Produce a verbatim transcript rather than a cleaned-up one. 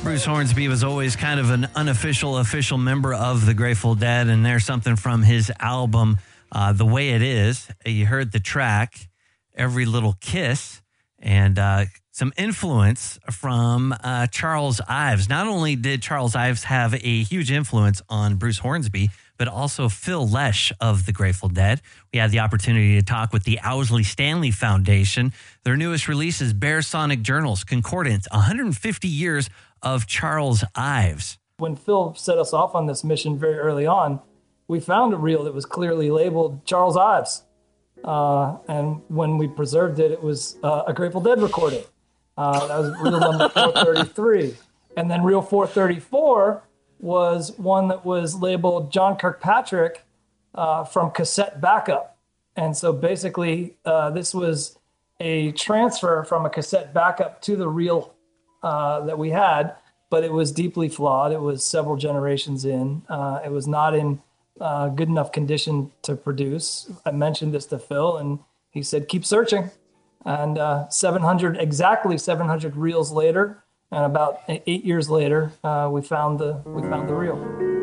Bruce Hornsby was always kind of an unofficial, official member of the Grateful Dead, and there's something from his album, uh, The Way It Is. You heard the track, Every Little Kiss, and uh, some influence from uh, Charles Ives. Not only did Charles Ives have a huge influence on Bruce Hornsby, but also Phil Lesh of the Grateful Dead. We had the opportunity to talk with the Owsley Stanley Foundation. Their newest release is Bear Sonic Journals, Concordance, one hundred fifty years of Charles Ives. When Phil set us off on this mission very early on, we found a reel that was clearly labeled Charles Ives. Uh, and when we preserved it, it was uh, a Grateful Dead recording. Uh, that was reel number four thirty-three. And then reel four thirty-four was one that was labeled John Kirkpatrick uh, from cassette backup. And so basically, uh, this was a transfer from a cassette backup to the reel uh, that we had, but it was deeply flawed. It was several generations in. Uh, it was not in uh, good enough condition to produce. I mentioned this to Phil, and he said, keep searching. And uh, seven hundred, exactly seven hundred reels later, and about eight years later, uh, we found the we found the reel.